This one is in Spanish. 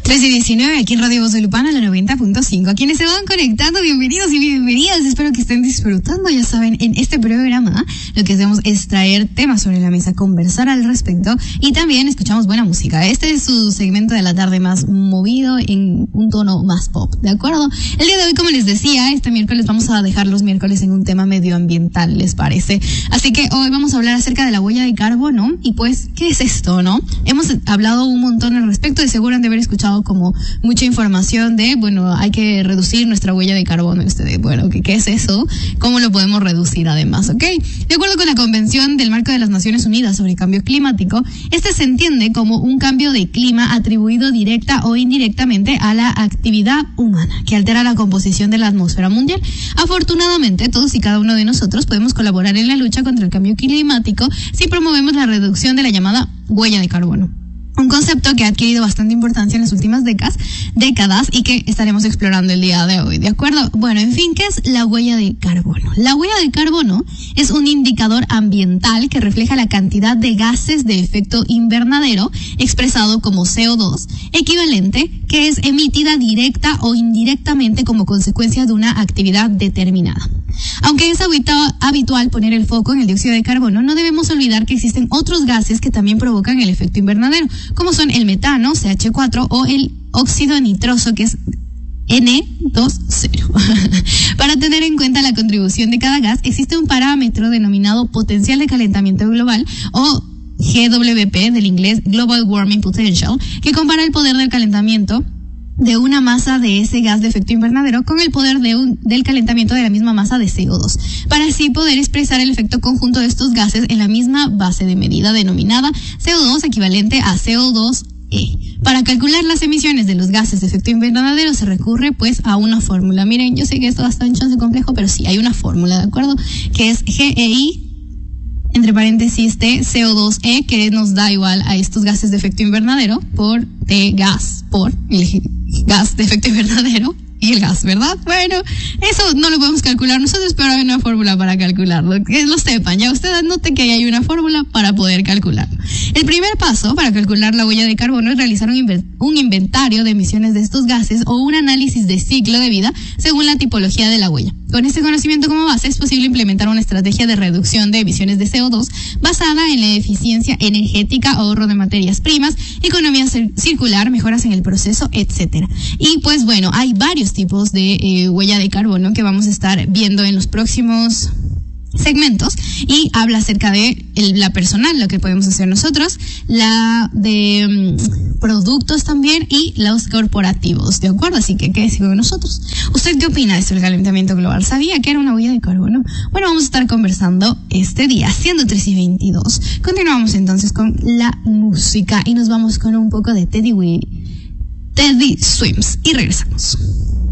13:19 aquí en Radio Voz de Lupana, la 90.5. A quienes se van conectando, bienvenidos y bienvenidas. Espero que estén disfrutando. Ya saben, en este programa lo que hacemos es traer temas sobre la mesa, conversar al respecto y también escuchamos buena música. Este es su segmento de la tarde más movido en un tono más pop, ¿de acuerdo? El día de hoy, como les decía, este miércoles vamos a dejar los miércoles en un tema medioambiental, ¿les parece? Así que hoy vamos a hablar acerca de la huella de carbono y pues, ¿qué es esto, no? Hemos hablado un montón al respecto y seguro han de haber escuchado como mucha información de, bueno, hay que reducir nuestra huella de carbono. Y ustedes, bueno, ¿qué es eso? ¿Cómo lo podemos reducir además? ¿Ok? De acuerdo con la Convención del Marco de las Naciones Unidas sobre Cambio Climático, este se entiende como un cambio de clima atribuido directa o indirectamente a la actividad humana, que altera la composición de la atmósfera mundial. Afortunadamente, todos y cada uno de nosotros podemos colaborar en la lucha contra el cambio climático si promovemos la reducción de la llamada huella de carbono. Un concepto que ha adquirido bastante importancia en las últimas décadas y que estaremos explorando el día de hoy, ¿de acuerdo? Bueno, en fin, ¿qué es la huella de carbono? La huella de carbono es un indicador ambiental que refleja la cantidad de gases de efecto invernadero, expresado como CO2, equivalente, que es emitida directa o indirectamente como consecuencia de una actividad determinada. Aunque es habitual poner el foco en el dióxido de carbono, no debemos olvidar que existen otros gases que también provocan el efecto invernadero, como son el metano, CH4, o el óxido nitroso, que es N2O. Para tener en cuenta la contribución de cada gas, existe un parámetro denominado potencial de calentamiento global, o GWP, del inglés Global Warming Potential, que compara el poder del calentamiento de una masa de ese gas de efecto invernadero con el poder del calentamiento de la misma masa de CO2, para así poder expresar el efecto conjunto de estos gases en la misma base de medida denominada CO2 equivalente a CO2e. Para calcular las emisiones de los gases de efecto invernadero se recurre pues a una fórmula. Miren, yo sé que esto va a estar un chance complejo, pero sí, hay una fórmula, ¿de acuerdo? Que es GEI, entre paréntesis, de CO2e, que nos da igual a estos gases de efecto invernadero por T gas, por el gas de efecto invernadero y el gas, ¿verdad? Bueno, eso no lo podemos calcular nosotros, pero hay una fórmula para calcularlo. Que lo sepan, ya ustedes noten que hay una fórmula para poder calcularlo. El primer paso para calcular la huella de carbono es realizar un inventario de emisiones de estos gases o un análisis de ciclo de vida según la tipología de la huella. Con este conocimiento como base es posible implementar una estrategia de reducción de emisiones de CO2 basada en la eficiencia energética, ahorro de materias primas, economía circular, mejoras en el proceso, etcétera. Y pues bueno, hay varios tipos de huella de carbono que vamos a estar viendo en los próximos segmentos, y habla acerca de la personal, lo que podemos hacer nosotros, la de productos también, y los corporativos, ¿de acuerdo? Así que quédese con nosotros. ¿Usted qué opina de esto del calentamiento global? ¿Sabía que era una huella de carbono? Bueno, vamos a estar conversando este día, siendo 13:22. Continuamos entonces con la música y nos vamos con un poco de Teddy Swims y regresamos.